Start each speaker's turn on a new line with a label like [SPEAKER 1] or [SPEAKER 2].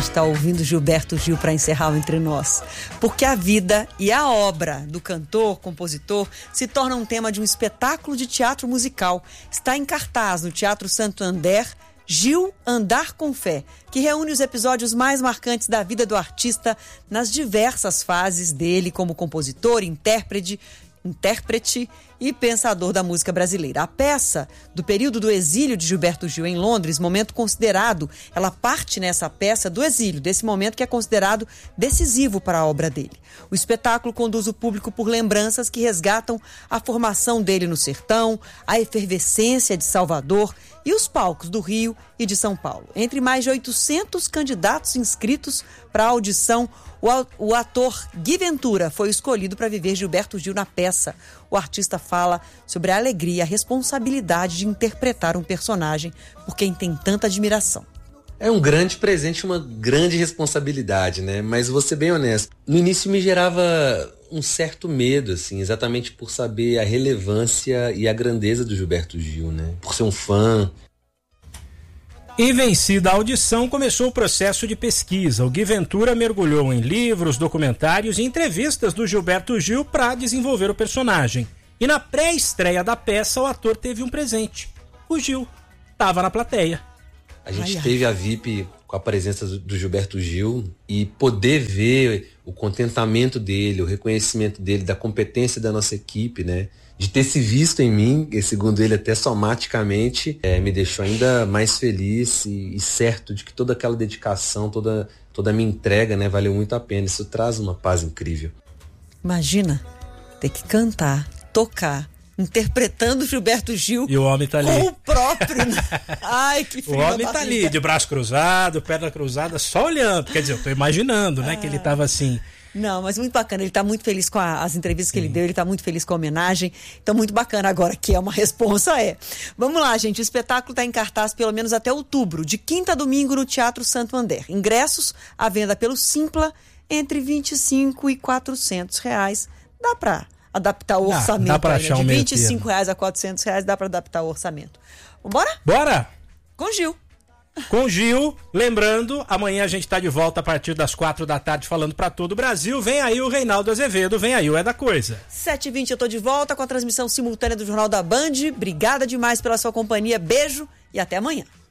[SPEAKER 1] gente está ouvindo Gilberto Gil para encerrar o Entre Nós. Porque a vida e a obra do cantor, compositor, se torna um tema de um espetáculo de teatro musical. Está em cartaz no Teatro Santander, Gil Andar com Fé, que reúne os episódios mais marcantes da vida do artista nas diversas fases dele como compositor, intérprete e pensador da música brasileira. A peça, do período do exílio de Gilberto Gil em Londres, momento considerado, ela parte nessa peça do exílio, desse momento que é considerado decisivo para a obra dele. O espetáculo conduz o público por lembranças que resgatam a formação dele no sertão, a efervescência de Salvador e os palcos do Rio e de São Paulo. Entre mais de 800 candidatos inscritos para a audição, o ator Gui Ventura foi escolhido para viver Gilberto Gil na peça. O artista fala sobre a alegria e a responsabilidade de interpretar um personagem por quem tem tanta admiração.
[SPEAKER 2] É um grande presente, uma grande responsabilidade, né? Mas vou ser bem honesto. No início me gerava um certo medo, assim, exatamente por saber a relevância e a grandeza do Gilberto Gil, né? Por ser um fã.
[SPEAKER 3] E vencida a audição, começou o processo de pesquisa. O Gui Ventura mergulhou em livros, documentários e entrevistas do Gilberto Gil para desenvolver o personagem. E na pré-estreia da peça, o ator teve um presente. O Gil estava na plateia.
[SPEAKER 2] A gente teve a VIP com a presença do Gilberto Gil e poder ver o contentamento dele, o reconhecimento dele, da competência da nossa equipe, né? De ter se visto em mim, e segundo ele até somaticamente, me deixou ainda mais feliz e certo de que toda aquela dedicação, toda a minha entrega, né, valeu muito a pena. Isso traz uma paz incrível.
[SPEAKER 1] Imagina ter que cantar, tocar, interpretando Gilberto Gil.
[SPEAKER 3] E o homem tá ali.
[SPEAKER 1] Com o próprio. Ai, que frio.
[SPEAKER 3] O homem tá ali, de braço cruzado, perna cruzada, só olhando. Quer dizer, eu tô imaginando, né, que ele tava assim.
[SPEAKER 1] Não, mas muito bacana, ele está muito feliz com as entrevistas que ele deu, ele está muito feliz com a homenagem, então muito bacana agora, que é uma responsa, Vamos lá, gente, o espetáculo está em cartaz pelo menos até outubro, de quinta a domingo no Teatro Santander. Ingressos à venda pelo Simpla, entre R$25 e R$400. Dá para adaptar o orçamento,
[SPEAKER 3] dá para achar
[SPEAKER 1] de
[SPEAKER 3] um
[SPEAKER 1] R$25 a R$400, dá para adaptar o orçamento. Vambora?
[SPEAKER 3] Bora!
[SPEAKER 1] Com Gil.
[SPEAKER 3] Com Gil, lembrando, amanhã a gente tá de volta a partir das 4 da tarde falando pra todo o Brasil. Vem aí o Reinaldo Azevedo, vem aí o É da Coisa.
[SPEAKER 1] 7h20 eu tô de volta com a transmissão simultânea do Jornal da Band. Obrigada demais pela sua companhia, beijo e até amanhã.